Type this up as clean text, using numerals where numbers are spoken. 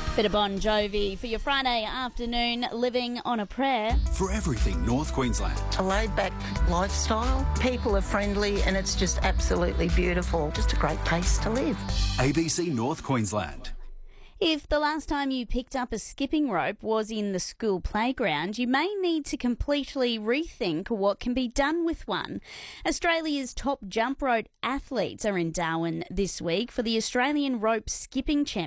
Bit of Bon Jovi for your Friday afternoon, living on a prayer. For everything North Queensland. A laid-back lifestyle. People are friendly and it's just absolutely beautiful. Just a great place to live. ABC North Queensland. If the last time you picked up a skipping rope was in the school playground, you may need to completely rethink what can be done with one. Australia's top jump rope athletes are in Darwin this week for the Australian Rope Skipping Championship.